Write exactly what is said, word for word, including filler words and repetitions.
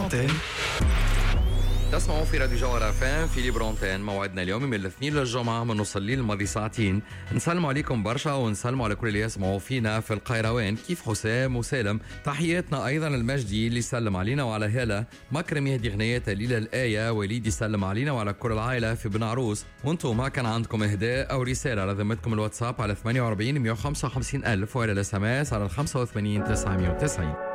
برونتين. تسمعوا في راديو جوهر فان في لي برونتين. موعدنا اليوم من الاثنين للجمعة من نص الليل الماضي ساعتين. نسلم عليكم برشا ونسلم على كل اللي يسمعوا فينا في القيروان كيف حسام وسالم. تحياتنا أيضا المجدي اللي سلم علينا وعلى هلا مكرم يهدي غنيات ليلى الآية وليد يسلم علينا وعلى كل العائلة في بن عروس. وانتم ما كان عندكم إهداء أو رسالة على ذمتكم الواتساب على ثمانية وأربعين مية وخمسة وخمسين ألف وعلى الاس ام اس على خمسة وثمانين تسعمية وتسعين.